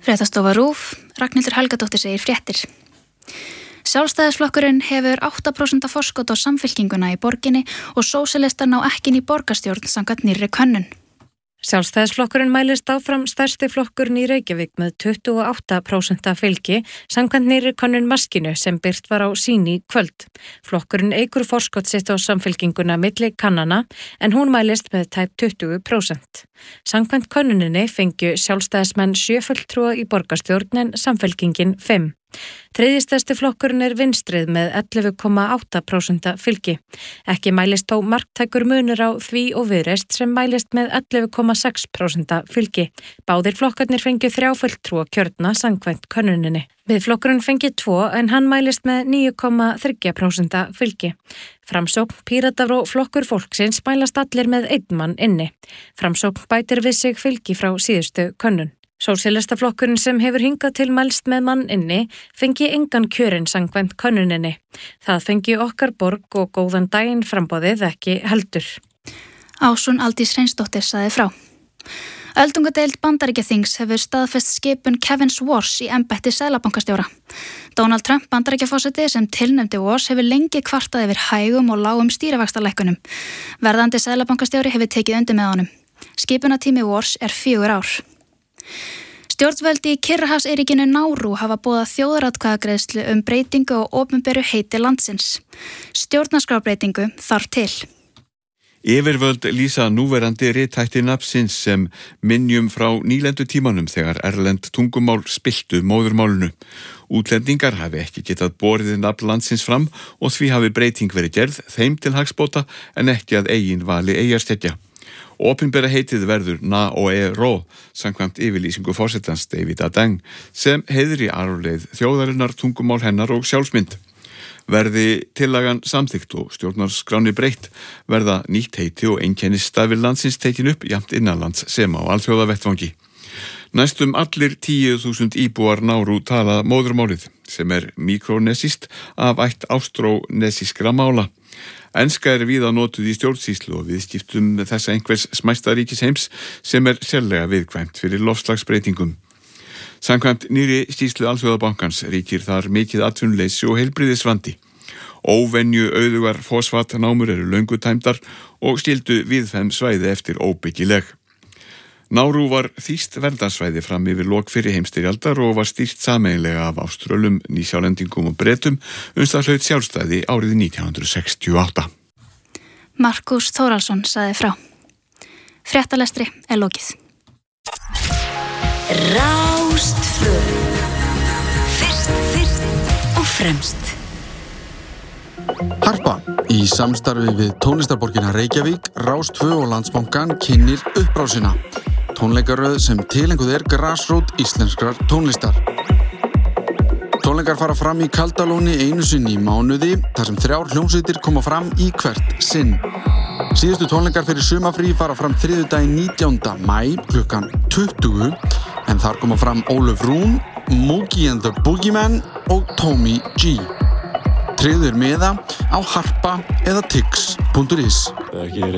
Fréttastofa RÚV, Ragnhildur Helgadóttir segir fréttir. Sjálfstæðisflokkurinn hefur 8% forskot á Samfylkinguna í borginni og sósíalistar ná ekki inn í borgarstjórn samkvæmt nýrri könnun. Sjálfstæðisflokkurinn mælist áfram stærsti flokkurinn í Reykjavík með 28% fylgi samkvæmt nýrri könnun Maskínu sem birt var á Sýn í kvöld. Flokkurinn eykur forskot sitt á Samfylkinguna milli kannana en hún mælist með tæp 20%. Samkvæmt könnuninni fengju sjálfstæðismenn 7 fulltrúa í borgarstjórn en Samfylkingin 5. Þriðjastærsti flokkurinn vinstrið með 11,8% fylgi. Ekki mælist þó marktækur munur á því og Viðreisn sem mælist með 11,6% fylgi. Báðir flokkarnir fengju 3 fulltrúa kjörna samkvæmt könnuninni. Miðflokkurinn fengi 2 en hann mælist með 9,3% fylgi. Framsókn, Píratar og Flokkur fólksins mælast allir með 1 mann inni. Framsókn bætir við sig fylgi frá síðustu könnun. Sósíalistaflokkurinn sem hefur hingað til mælst með mann inni fengi engan kjörinn samkvæmt könnuninni. Það fengi Okkar borg og góðan daginn framboðið ekki heldur. Ásrún Aldís Hreinsdóttir sagði frá. Öldungadeild Bandaríkjaþings hefur staðfest skipun Kevin Schwartz í embætti seðlabankastjóra. Donald Trump Bandaríkjaforseti sem tilnefndi Schwartz hefur lengi kvartað yfir hægum og lágum stýrivaxtalækkunum. Verðandi seðlabankastjóri hefur tekið undir með honum. Skipunartími Schwartz 4 ár. Stjórnvöld í Kyrrahafseyríkinu Nárú hafa boðað þjóðaratkvæðagreiðslu breytingu og opinberu heiti landsins. Stjórnarskrárbreytingu þarf til. Yfirvöld lýsa núverandi rithætti nafnsins sem minjum frá nýlendu tímanum þegar erlend tungumál spilltu móðurmálinu. Útlendingar hafi ekki getað borið nafn landsins fram og því hafi breyting verið gerð þeim til hagsbóta en ekki að eigin vali eyjarstetja. Opinbera heitið verður Na-o-e-ro, samkvæmt yfirlýsingu forsetans David Adeng, sem heiðri arfleið þjóðarinnar, tungumál hennar og sjálfsmynd. Verði tillagan samþykkt og stjórnarskránni breytt, verða nýtt heiti og einkennisstafir landsins tekin upp jafnt innanlands sem á alþjóðavettvangi. Næstum allir 10.000 íbúar Nárú tala móðurmálið, sem mikronesist af ætt ástrónesískra mála. Enska víða notuð í stjórnsýslu og viðskiptum þessa einhvers smæsta ríkis heims sem sérlega viðkvæmt fyrir loftslagsbreytingum. Samkvæmt nýrri skýrslu Alþjóðabankans ríkir þar mikið atvinnuleysi og heilbrigðisvandi. Óvenju auðugar fosfatnámur löngu tæmdar og skildu viðfeðm svæði eftir óbyggileg. Nárú var þýskt verndarsvæði fram yfir lok fyrri heimsstyrjaldar og var stýrt sameiginlega af Áströlum, Nýsjálendingum og Bretum það hlaut sjálfstæði árið 1968. Markus Þórhallsson sagði frá. Fréttalestri lokið. Rástfö. Fyrst og fremst. Harpa, í samstarfi við tónlistarborgina Reykjavík, Rástfö og Landsbankann kynnir upprásina. Tónleikaröð sem tilenguð grasrót íslenskrar tónlistar. Tónleikar fara fram í Kaldalóni einu sinni í mánuði, þar sem 3 hljómsveitir koma fram í hvert sinn. Síðustu tónleikar fyrir sumarfrí fara fram þriðjudaginn 19. maí klukkan 20, en þar koma fram Ólöf Rún, Mookie and the Boogeyman og Tommy G. Tryggður miða á harpa eða tix.is.